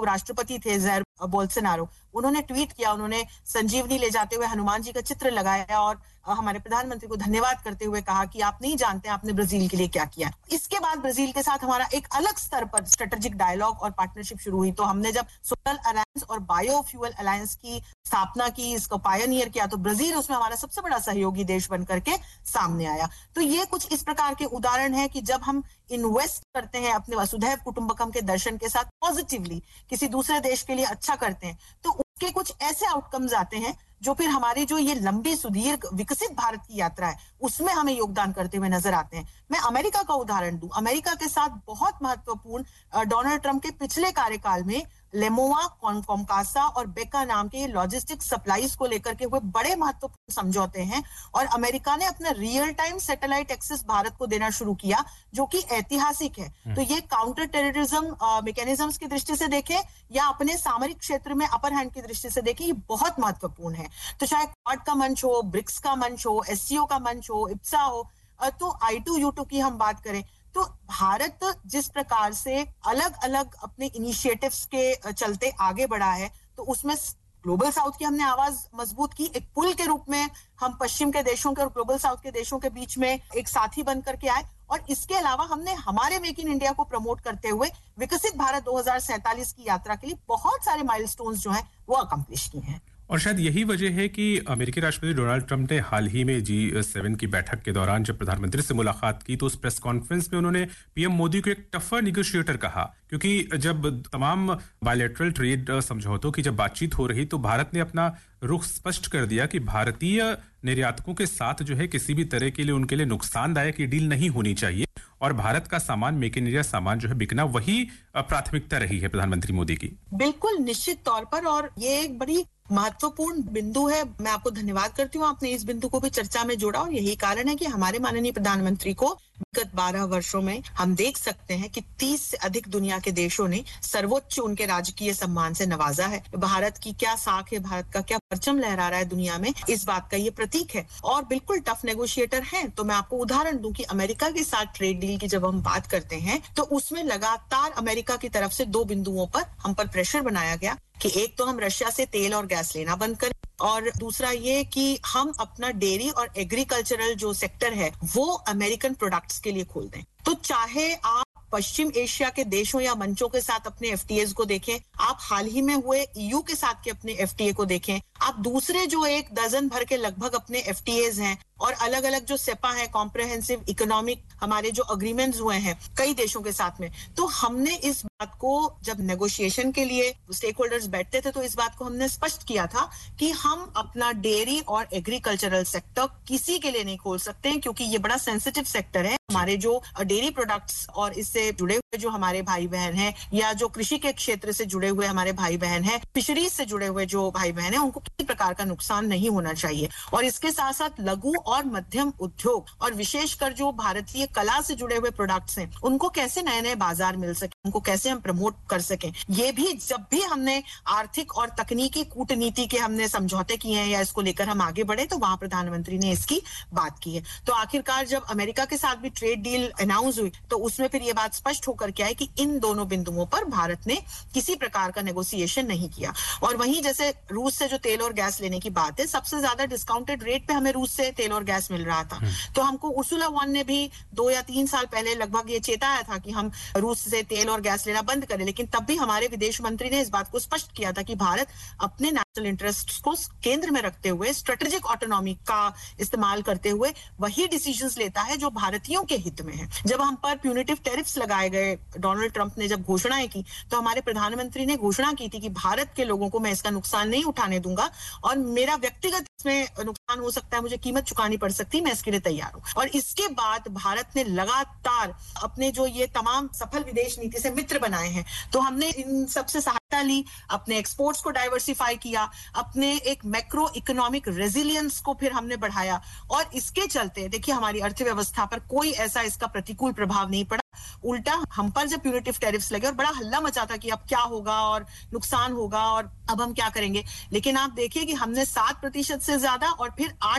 तो राष्ट्रपति थे जैर बोल्सोनारो, उन्होंने ट्वीट किया, उन्होंने संजीवनी ले जाते हुए हनुमान जी का चित्र लगाया और हमारे प्रधानमंत्री को धन्यवाद करते हुए कहा कि आप नहीं जानते आपने ब्राजील के लिए क्या किया। इसके बाद ब्राजील के साथ हमारा एक अलग स्तर पर स्ट्रेटेजिक डायलॉग और पार्टनरशिप शुरू हुई। तो हमने जब सोलर अलायंस और बायोफ्यूल अलायंस की स्थापना की, इसको पायनियर किया, तो ब्राजील उसमें हमारा सबसे बड़ा सहयोगी देश बनकर के सामने आया। तो ये कुछ इस प्रकार के उदाहरण है कि जब हम इन्वेस्ट करते हैं अपने वसुधैव कुटुंबकम के दर्शन के साथ पॉजिटिवली किसी दूसरे देश के लिए अच्छा करते हैं, तो उसके कुछ ऐसे आउटकम्स आते हैं जो फिर हमारी जो ये लंबी सुदीर्घ विकसित भारत की यात्रा है उसमें हमें योगदान करते हुए नजर आते हैं। मैं अमेरिका का उदाहरण दूं, अमेरिका के साथ बहुत महत्वपूर्ण डोनाल्ड ट्रंप के पिछले कार्यकाल में लेमोवा, कॉमकासा और बेका नाम के लॉजिस्टिक सप्लाईज को लेकर के हुए बड़े महत्वपूर्ण समझौते हैं और अमेरिका ने अपना real time satellite access Bharat को देना शुरू किया, जो कि ऐतिहासिक है। तो ये काउंटर टेररिज्म मैकेनिज्म्स की दृष्टि से देखें या अपने सामरिक क्षेत्र में अपर हैंड की दृष्टि से देखें, ये बहुत महत्वपूर्ण है। तो चाहे क्वाड का मंच हो, ब्रिक्स का मंच हो, एससीओ का मंच हो, इप्सा हो, तो I2U2 की हम बात करें, तो भारत जिस प्रकार से अलग अलग अपने इनिशिएटिव्स के चलते आगे बढ़ा है, तो उसमें ग्लोबल साउथ की हमने आवाज मजबूत की, एक पुल के रूप में हम पश्चिम के देशों के और ग्लोबल साउथ के देशों के बीच में एक साथी बन करके आए, और इसके अलावा हमने हमारे मेक इन इंडिया को प्रमोट करते हुए विकसित भारत 2047 की यात्रा के लिए बहुत सारे माइलस्टोन्स जो हैं वो अकम्प्लिश किए हैं। और शायद यही वजह है कि अमेरिकी राष्ट्रपति डोनाल्ड ट्रंप ने हाल ही में G7 की बैठक के दौरान जब प्रधानमंत्री से मुलाकात की तो उस प्रेस कॉन्फ्रेंस में उन्होंने पीएम मोदी को एक टफर निगोशिएटर कहा, क्योंकि जब तमाम बायलैटरल ट्रेड समझौतों की जब बातचीत हो रही तो भारत ने अपना रुख स्पष्ट कर दिया कि भारतीय निर्यातकों के साथ जो है किसी भी तरह के लिए उनके लिए नुकसानदायक ये डील नहीं होनी चाहिए और भारत का सामान, मेक इन इंडिया सामान जो है बिकना, वही प्राथमिकता रही है प्रधानमंत्री मोदी की। बिल्कुल निश्चित तौर पर, और ये एक बड़ी महत्वपूर्ण बिंदु है। मैं आपको धन्यवाद करती हूँ, आपने इस बिंदु को भी चर्चा में जोड़ा, और यही कारण है कि हमारे माननीय प्रधानमंत्री को विगत 12 वर्षों में हम देख सकते हैं कि 30 से अधिक दुनिया के देशों ने सर्वोच्च उनके राजकीय सम्मान से नवाजा है। भारत की क्या साख है, भारत का क्या परचम लहरा रहा है दुनिया में, इस बात का ये प्रतीक है। और बिल्कुल टफ नेगोशिएटर हैं। तो मैं आपको उदाहरण दूं कि अमेरिका के साथ ट्रेड डील की जब हम बात करते हैं तो उसमें लगातार अमेरिका की तरफ से 2 बिंदुओं पर हम पर प्रेशर बनाया गया कि एक तो हम रशिया से तेल और गैस लेना बंद करें, और दूसरा ये कि हम अपना डेयरी और एग्रीकल्चरल जो सेक्टर है वो अमेरिकन प्रोडक्ट्स के लिए खोल दें। तो चाहे आप पश्चिम एशिया के देशों या मंचों के साथ अपने एफटीएस को देखें, आप हाल ही में हुए ईयू के साथ के अपने एफटीए को देखें, आप दूसरे जो एक दर्जन भर के लगभग अपने एफटीएस हैं और अलग अलग जो सेपा है, कॉम्प्रिहेंसिव इकोनॉमिक हमारे जो अग्रीमेंट्स हुए हैं कई देशों के साथ में, तो हमने इस बात को जब नेगोशिएशन के लिए स्टेक होल्डर्स बैठते थे तो इस बात को हमने स्पष्ट किया था कि हम अपना डेयरी और एग्रीकल्चरल सेक्टर किसी के लिए नहीं खोल सकते हैं, क्योंकि ये बड़ा सेंसिटिव सेक्टर है। हमारे जो डेयरी प्रोडक्ट्स और इससे जुड़े हुए जो हमारे भाई बहन हैं, या जो कृषि के क्षेत्र से जुड़े हुए हमारे भाई बहन हैं, फिशरीज से जुड़े हुए जो भाई बहन हैं, उनको किसी प्रकार का नुकसान नहीं होना चाहिए। और इसके साथ साथ लघु और मध्यम उद्योग और विशेषकर जो भारतीय कला से जुड़े हुए प्रोडक्ट्स हैं, उनको कैसे नए नए बाजार मिल सके, उनको कैसे हम प्रमोट कर सकें, ये भी जब भी हमने आर्थिक और तकनीकी कूटनीति के हमने समझौते किए हैं या इसको लेकर हम आगे बढ़े, तो वहां प्रधानमंत्री ने इसकी बात की है। तो आखिरकार जब अमेरिका के साथ भी ट्रेड डील अनाउंस हुई तो उसमें फिर ये बात स्पष्ट होकर के आई कि इन दोनों बिंदुओं पर भारत ने किसी प्रकार का नेगोशिएशन नहीं किया। और वहीं जैसे रूस से जो तेल और गैस लेने की बात है, सबसे ज्यादा डिस्काउंटेड रेट पे हमें रूस से तेल और गैस मिल रहा था। तो हमको उर्सुला वॉन ने भी 2 या 3 साल पहले लगभग ये चेताया था कि हम रूस से तेल और गैस लेना बंद करें, लेकिन तब भी हमारे विदेश मंत्री ने इस बात को स्पष्ट किया था कि भारत अपने नेशनल इंटरेस्ट को केंद्र में रखते हुए, स्ट्रेटेजिक ऑटोनॉमी का इस्तेमाल करते हुए वही डिसीजंस लेता है जो भारतीयों के हित में है। जब हम पर प्यूनिटिव टैरिफ्स लगाए गए, डोनाल्ड ट्रंप ने जब घोषणाएं की, तो हमारे प्रधानमंत्री ने घोषणा की थी कि भारत के लोगों को मैं इसका नुकसान नहीं उठाने दूंगा, और मेरा व्यक्तिगत इसमें नुकसान हो सकता है, मुझे कीमत चुकानी पड़ सकती है, मैं इसके लिए तैयार हूं। और इसके बाद भारत ने लगातार अपने जो ये तमाम सफल विदेश नीति से मित्र बनाए हैं, तो हमने इन सबसे सहायता ली, अपने एक्सपोर्ट्स को डाइवर्सिफाई किया, अपने एक मैक्रो इकोनॉमिक रेजिलियंस को फिर हमने बढ़ाया, और इसके चलते देखिए हमारी अर्थव्यवस्था पर कोई ऐसा इसका प्रतिकूल प्रभाव नहीं पड़ा। उल्टा हम पर जब प्यूनिटिव टैरिफ्स लगे और बड़ा हल्ला मचा था कि अब क्या होगा और नुकसान होगा और अब हम क्या करेंगे, लेकिन आप देखिए कि हमने 7% से ज्यादा और फिर 8%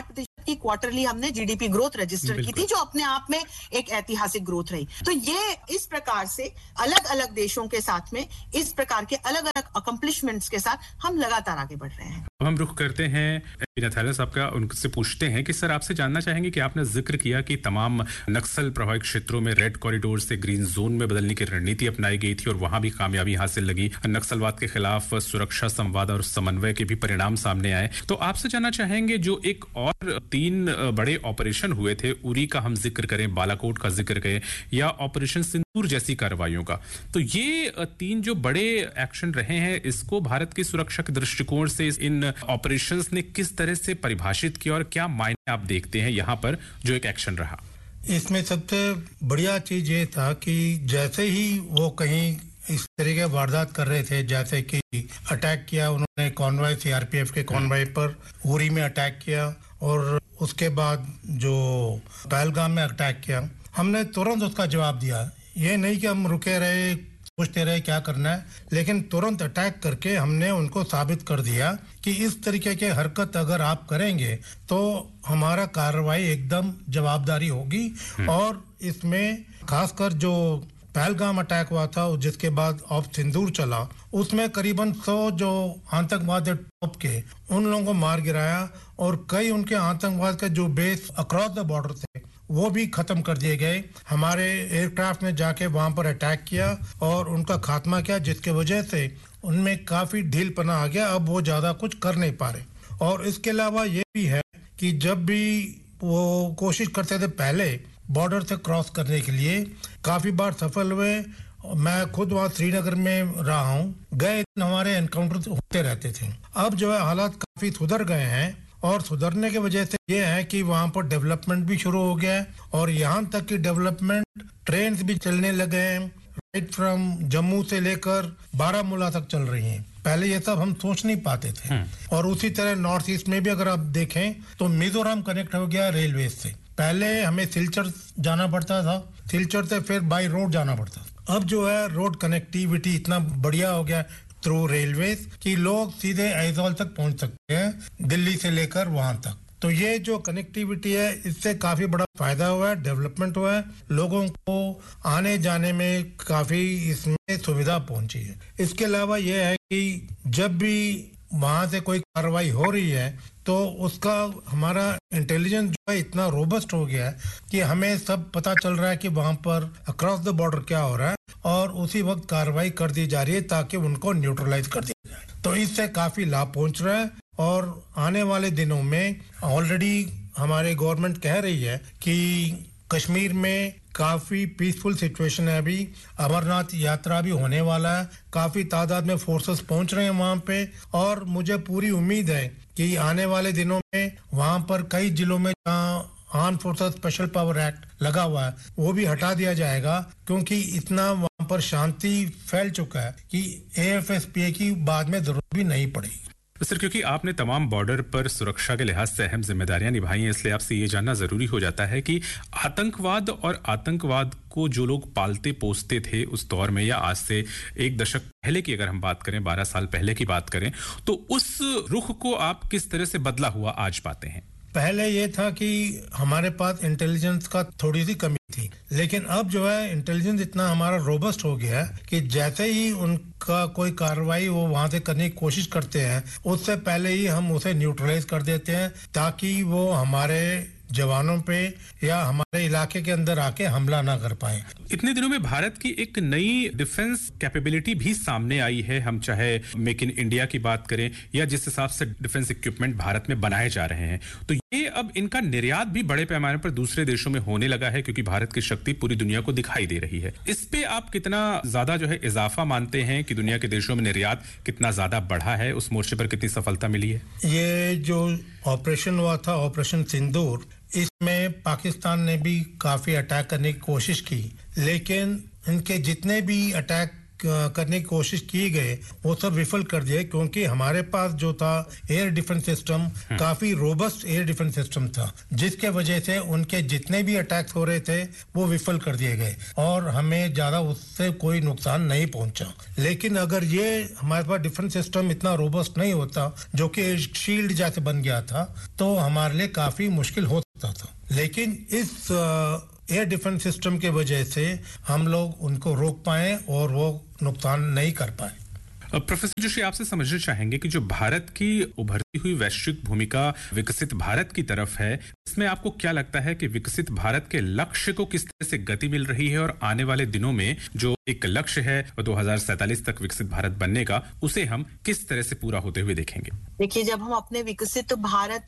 की क्वार्टरली हमने जीडीपी ग्रोथ रजिस्टर की थी, जो अपने आप में एक ऐतिहासिक ग्रोथ रही। तो ये इस प्रकार से अलग अलग देशों के साथ में इस प्रकार के अलग अलग अकम्प्लिशमेंट्स के साथ हम लगातार आगे बढ़ रहे हैं। हम रुख करते हैं मीना थैलेस साहब का, उनसे पूछते हैं कि सर आपसे जानना चाहेंगे कि आपने जिक्र किया कि तमाम नक्सल प्रभावित क्षेत्रों में रेड कॉरिडोर से ग्रीन जोन में बदलने की रणनीति अपनाई गई थी और वहां भी कामयाबी हासिल लगी। नक्सलवाद के खिलाफ सुरक्षा, संवाद और समन्वय के भी परिणाम सामने आए। तो आपसे जानना चाहेंगे जो एक और 3 बड़े ऑपरेशन हुए थे, उरी का हम जिक्र करें, बालाकोट का जिक्र करें या ऑपरेशन सिंदूर जैसी कार्रवाइयों का, तो ये 3 जो बड़े एक्शन रहे हैं, इसको भारत की सुरक्षा के दृष्टिकोण से इन ऑपरेशंस ने किस तरह से परिभाषित किया और क्या मायने आप देखते हैं यहाँ पर जो एक एक्शन रहा? इसमें सबसे बढ़िया चीज ये था कि जैसे ही वो कहीं इस तरह के वारदात कर रहे थे, जैसे कि अटैक किया उन्होंने कॉन्वॉय, सीआरपीएफ के कॉन्वॉय पर उरी में अटैक किया और उसके बाद जो पहलगाम में अटैक किया, हमने तुरंत उसका जवाब दिया। ये नहीं कि हम रुके रहे सोचते रहे क्या करना है, लेकिन तुरंत अटैक करके हमने उनको साबित कर दिया कि इस तरीके के हरकत अगर आप करेंगे तो हमारा कार्रवाई एकदम जवाबदारी होगी। और इसमें खासकर जो पहलगाम अटैक हुआ था जिसके बाद ऑफ सिंदूर चला, उसमें करीबन 100 जो आतंकवादी टॉप के उन लोगों को मार गिराया और कई उनके आतंकवाद के जो बेस अक्रॉस द बॉर्डर थे वो भी खत्म कर दिए गए। हमारे एयरक्राफ्ट ने जाके वहां पर अटैक किया और उनका खात्मा किया, जिसके वजह से उनमें काफी ढीलपना आ गया, अब वो ज्यादा कुछ कर नहीं पा रहे। और इसके अलावा ये भी है कि जब भी वो कोशिश करते थे पहले बॉर्डर से क्रॉस करने के लिए, काफी बार सफल हुए। मैं खुद वहाँ श्रीनगर में रहा हूँ, गए दिन हमारे एनकाउंटर होते रहते थे। अब जो है हालात काफी सुधर गए हैं और सुधरने की वजह से ये है कि वहाँ पर डेवलपमेंट भी शुरू हो गया है और यहाँ तक कि डेवलपमेंट ट्रेन भी चलने लगे हैं, राइट फ्रॉम जम्मू से लेकर बारामूला तक चल रही हैं। पहले ये सब हम सोच नहीं पाते थे। और उसी तरह नॉर्थ ईस्ट में भी अगर आप देखें तो मिजोरम कनेक्ट हो गया रेलवे से। पहले हमें सिलचर जाना पड़ता था, सिलचर से फिर बाई रोड जाना पड़ता था। अब जो है रोड कनेक्टिविटी इतना बढ़िया हो गया थ्रू रेलवे कि लोग सीधे आइजॉल तक पहुंच सकते हैं, दिल्ली से लेकर वहां तक। तो ये जो कनेक्टिविटी है इससे काफी बड़ा फायदा हुआ है, डेवलपमेंट हुआ है, लोगों को आने जाने में काफी इसमें सुविधा पहुंची है। इसके अलावा ये है कि जब भी वहां से कोई कार्रवाई हो रही है तो उसका हमारा इंटेलिजेंस जो है इतना रोबस्ट हो गया है कि हमें सब पता चल रहा है कि वहां पर अक्रॉस द बॉर्डर क्या हो रहा है और उसी वक्त कार्रवाई कर दी जा रही है ताकि उनको न्यूट्रलाइज कर दिया जाए। तो इससे काफी लाभ पहुंच रहा है और आने वाले दिनों में ऑलरेडी हमारे गवर्नमेंट कह रही है कि कश्मीर में काफी पीसफुल सिचुएशन है। अभी अमरनाथ यात्रा भी होने वाला है, काफी तादाद में फोर्सेस पहुंच रहे हैं वहां पे और मुझे पूरी उम्मीद है कि आने वाले दिनों में वहां पर कई जिलों में जहां arm forces special power act लगा हुआ है वो भी हटा दिया जाएगा, क्योंकि इतना वहां पर शांति फैल चुका है कि AFSPA की बाद में जरूरत भी नहीं पड़ेगी। सर, क्योंकि आपने तमाम बॉर्डर पर सुरक्षा के लिहाज से अहम जिम्मेदारियां निभाई हैं, इसलिए आपसे ये जानना जरूरी हो जाता है कि आतंकवाद और आतंकवाद को जो लोग पालते पोसते थे उस दौर में या आज से 1 दशक पहले की अगर हम बात करें, 12 साल पहले की बात करें, तो उस रुख को आप किस तरह से बदला हुआ आज पाते हैं? पहले ये था कि हमारे पास इंटेलिजेंस का थोड़ी सी कमी थी, लेकिन अब जो है इंटेलिजेंस इतना हमारा रोबस्ट हो गया है कि जैसे ही उनका कोई कार्रवाई वो वहां से करने की कोशिश करते हैं उससे पहले ही हम उसे न्यूट्रलाइज कर देते हैं ताकि वो हमारे जवानों पे या हमारे इलाके के अंदर आके हमला ना कर पाए। इतने दिनों में भारत की एक नई डिफेंस कैपेबिलिटी भी सामने आई है, हम चाहे मेक इन इंडिया की बात करें या जिस हिसाब से डिफेंस इक्विपमेंट भारत में बनाए जा रहे हैं, तो ये अब इनका निर्यात भी बड़े पैमाने पर दूसरे देशों में होने लगा है क्योंकि भारत की शक्ति पूरी दुनिया को दिखाई दे रही है। इस पे आप कितना ज्यादा जो है इजाफा मानते हैं कि दुनिया के देशों में निर्यात कितना ज्यादा बढ़ा है, उस मोर्चे पर कितनी सफलता मिली है? ये जो ऑपरेशन हुआ था, ऑपरेशन सिंदूर, इसमें पाकिस्तान ने भी काफी अटैक करने की कोशिश की, लेकिन इनके जितने भी अटैक करने की कोशिश की गई वो सब विफल कर दिए, क्योंकि हमारे पास जो था एयर डिफेंस सिस्टम काफी रोबस्ट एयर डिफेंस सिस्टम था, जिसके वजह से उनके जितने भी अटैक्स हो रहे थे वो विफल कर दिए गए और हमें ज्यादा उससे कोई नुकसान नहीं पहुंचा। लेकिन अगर ये हमारे पास डिफेंस सिस्टम इतना रोबस्ट नहीं होता, जो कि शील्ड जैसे बन गया था, तो हमारे लिए काफी मुश्किल हो सकता था। लेकिन इस एयर डिफेंस सिस्टम के वजह से हम लोग उनको रोक पाए और वो नुकसान नहीं कर पाए। प्रोफेसर जोशी, आपसे समझना चाहेंगे कि जो भारत की उभरती हुई वैश्विक भूमिका विकसित भारत की तरफ है, इसमें आपको क्या लगता है कि विकसित भारत के लक्ष्य को किस तरह से गति मिल रही है और आने वाले दिनों में जो एक लक्ष्य है 2047 तक विकसित भारत बनने का, उसे हम किस तरह से पूरा होते हुए देखेंगे? देखिए, जब हम अपने विकसित भारत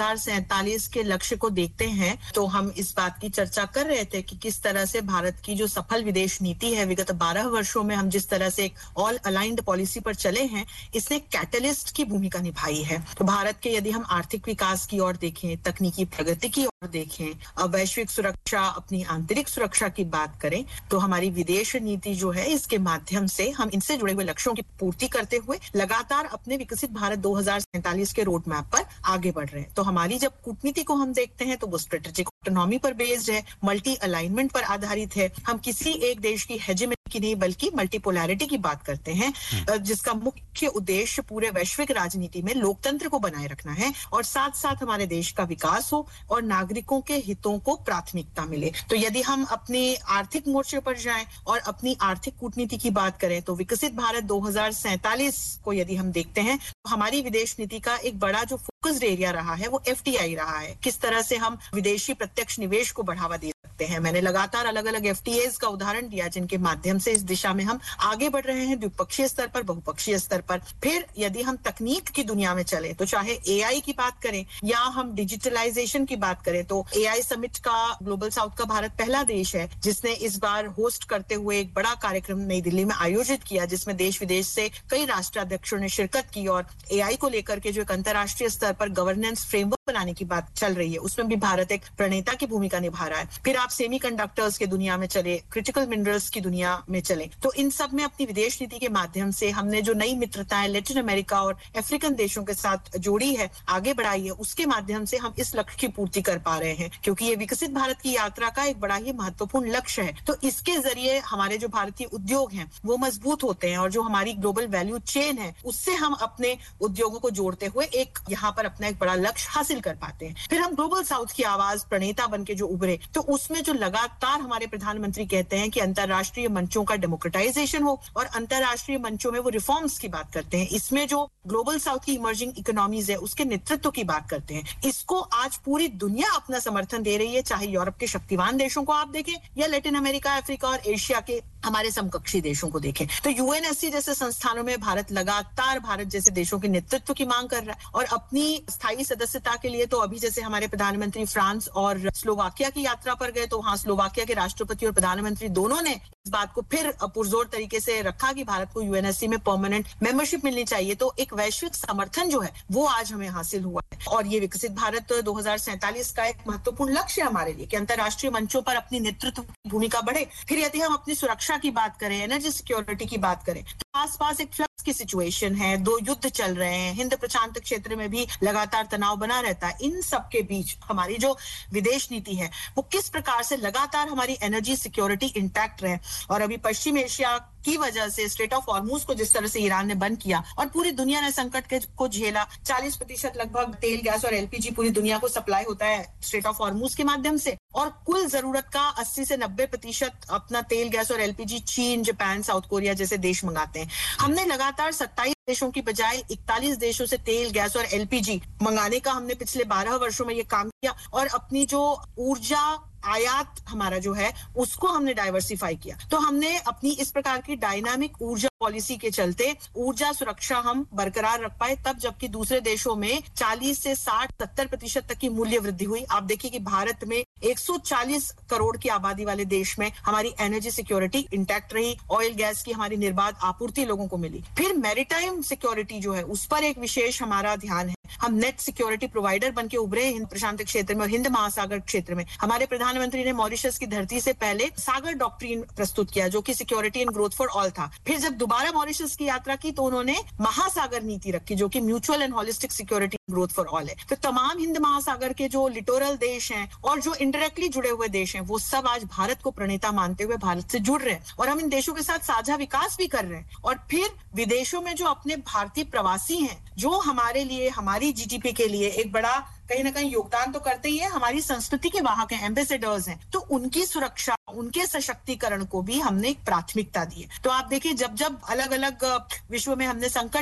2047 के लक्ष्य को देखते हैं तो हम इस बात की चर्चा कर रहे थे कि किस तरह से भारत की जो सफल विदेश नीति है, विगत 12 वर्षों में हम जिस तरह से एक ऑल अलाइंड पॉलिसी पर चले हैं, इसने कैटलिस्ट की भूमिका निभाई है। तो भारत के यदि हम आर्थिक विकास की ओर देखें, तकनीकी प्रगति की ओर देखें, वैश्विक सुरक्षा, अपनी आंतरिक सुरक्षा की बात करें, तो हमारी विदेश नीति जो है, इसके माध्यम से हम इनसे जुड़े हुए लक्ष्यों की पूर्ति करते हुए लगातार अपने विकसित भारत 2047 के रोड मैप पर आगे बढ़ रहे हैं। तो हमारी जब कूटनीति को हम देखते हैं तो वो स्ट्रेटेजिक ऑटोनॉमी पर बेस्ड है, मल्टी अलाइनमेंट पर आधारित है। हम किसी एक देश की हेजेमनी की नहीं बल्कि मल्टीपोलैरिटी की बात करते हैं, जिसका मुख्य उद्देश्य पूरे वैश्विक राजनीति में लोकतंत्र को बनाए रखना है और साथ साथ हमारे देश का विकास हो और नागरिकों के हितों को प्राथमिकता मिले। तो यदि हम अपने आर्थिक मोर्चे पर जाएं और अपनी आर्थिक कूटनीति की बात करें तो विकसित भारत 2047 को यदि हम देखते हैं तो हमारी विदेश नीति का एक बड़ा जो फोकस्ड एरिया रहा है वो FDI रहा है। किस तरह से हम विदेशी प्रत्यक्ष निवेश को बढ़ावा दे सकते हैं। मैंने लगातार अलग अलग FTAs का उदाहरण दिया जिनके माध्यम से इस दिशा में हम आगे बढ़ रहे हैं, द्विपक्षीय स्तर पर, बहुपक्षीय स्तर पर। फिर यदि हम तकनीक की दुनिया में चले तो चाहे AI की बात करें या हम डिजिटलाइजेशन की बात करें, तो AI समिट का ग्लोबल साउथ का भारत पहला देश है जिसने इस बार होस्ट करते हुए एक बड़ा कार्यक्रम नई दिल्ली में आयोजित किया, जिसमें देश विदेश से कई राष्ट्राध्यक्षों ने शिरकत की और AI को लेकर के जो एक अंतर्राष्ट्रीय स्तर पर गवर्नेंस फ्रेमवर्क बनाने की बात चल रही है, उसमें भी भारत एक प्रणेता की भूमिका निभा रहा है। फिर आप सेमीकंडक्टर्स के दुनिया में चले, क्रिटिकल मिनरल्स की दुनिया में चले, तो इन सब में अपनी विदेश नीति के माध्यम से हमने जो नई मित्रताएं लैटिन अमेरिका और अफ्रीकन देशों के साथ जोड़ी है, आगे बढ़ाई है, उसके माध्यम से हम इस लक्ष्य की पूर्ति कर पा रहे हैं, क्योंकि ये विकसित भारत की यात्रा का एक बड़ा ही महत्वपूर्ण लक्ष्य है। तो इसके जरिए हमारे जो भारतीय उद्योग हैं वो मजबूत होते हैं और जो हमारी ग्लोबल वैल्यू चेन है उससे हम अपने उद्योगों को जोड़ते हुए एक यहाँ पर अपना एक बड़ा लक्ष्य हासिल कर पाते हैं। फिर हम ग्लोबल साउथ की आवाज प्रणेता बन के जो उभरे, तो उसमें जो लगातार हमारे प्रधानमंत्री कहते हैं कि अंतर्राष्ट्रीय मंचों का डेमोक्रेटाइजेशन हो और अंतर्राष्ट्रीय मंचों में वो रिफॉर्म्स की बात करते हैं। इसमें जो ग्लोबल साउथ की इमर्जिंग इकोनॉमीज है उसके नेतृत्व की बात करते हैं। इसको आज पूरी दुनिया अपना समर्थन दे रही है, चाहे यूरोप के शक्तिवान देशों को आप देखें या लैटिन अमेरिका, अफ्रीका और एशिया के हमारे समकक्षी देशों को देखें। तो UNSC जैसे संस्थानों में भारत लगातार भारत जैसे देशों के नेतृत्व की मांग कर रहा है और अपनी स्थायी सदस्यता के लिए तो अभी जैसे हमारे प्रधानमंत्री फ्रांस और स्लोवाकिया की यात्रा पर गए तो वहां स्लोवाकिया के राष्ट्रपति और प्रधानमंत्री दोनों ने इस बात को फिर पुरजोर तरीके से रखा कि भारत को UNSC में परमानेंट मेंबरशिप मिलनी चाहिए। तो एक वैश्विक समर्थन जो है वो आज हमें हासिल हुआ है और ये विकसित भारत 2047 का एक महत्वपूर्ण लक्ष्य है हमारे लिए कि अंतर्राष्ट्रीय मंचों पर अपनी नेतृत्व भूमिका बढ़े। फिर यदि हम अपनी सुरक्षा की बात करें, एनर्जी सिक्योरिटी की बात करें, तो आसपास एक फ्लक्स की सिचुएशन है, 2 युद्ध चल रहे हैं, हिंद प्रशांत क्षेत्र में भी लगातार तनाव बना रहता है। इन सब के बीच हमारी जो विदेश नीति है वो किस प्रकार से लगातार हमारी एनर्जी सिक्योरिटी इंटैक्ट रहे। और अभी पश्चिम एशिया की वजह से स्ट्रेट ऑफ हॉर्मुज को जिस तरह से ईरान ने बंद किया और पूरी दुनिया ने संकट को झेला, 40% लगभग तेल, गैस और LPG पूरी दुनिया को सप्लाई होता है स्ट्रेट ऑफ हॉर्मुज के माध्यम से और कुल जरूरत का 80 से 90% अपना तेल, गैस और LPG चीन, जापान, साउथ कोरिया जैसे देश मंगाते हैं। हमने लगातार 27 देशों की बजाय 41 देशों से तेल, गैस और LPG मंगाने का हमने पिछले 12 वर्षों में ये काम किया और अपनी जो ऊर्जा आयात हमारा जो है उसको हमने डाइवर्सिफाई किया। तो हमने अपनी इस प्रकार की डायनामिक ऊर्जा पॉलिसी के चलते ऊर्जा सुरक्षा हम बरकरार रख पाए, तब जबकि दूसरे देशों में 40 से 60-70% तक की मूल्य वृद्धि हुई। आप देखिए कि भारत में 140 करोड़ की आबादी वाले देश में हमारी एनर्जी सिक्योरिटी इंटैक्ट रही, ऑयल गैस की हमारी निर्बाध आपूर्ति लोगों को मिली। फिर मैरीटाइम सिक्योरिटी जो है उस पर एक विशेष हमारा ध्यान है हम नेट सिक्योरिटी प्रोवाइडर बन के उभरे हिंद प्रशांत क्षेत्र में और हिंद महासागर क्षेत्र में। हमारे प्रधानमंत्री ने मॉरिशस की धरती से पहले सागर डॉक्ट्रिन प्रस्तुत किया जो कि security and growth for all था। फिर जब दोबारा मॉरिशस की यात्रा की तो उन्होंने महासागर नीति रखी जो कि mutual and holistic security growth for all है। तो तमाम हिंद महासागर के जो लिटोरल देश हैं और जो इनडायरेक्टली जुड़े हुए देश हैं वो सब आज भारत को प्रणेता मानते हुए भारत से जुड़ रहे हैं और हम इन देशों के साथ साझा विकास भी कर रहे हैं। और फिर विदेशों में जो अपने भारतीय प्रवासी हैं जो हमारे लिए, हमारी जीडीपी के लिए एक बड़ा कहीं ना कहीं योगदान तो करते ही है, हमारी संस्कृति के वाहक हैं, एम्बेसडर्स हैं, तो उनकी सुरक्षा, उनके सशक्तिकरण को भी हमने एक प्राथमिकता दी है। तो आप देखिए जब जब अलग अलग विश्व में हमने संकट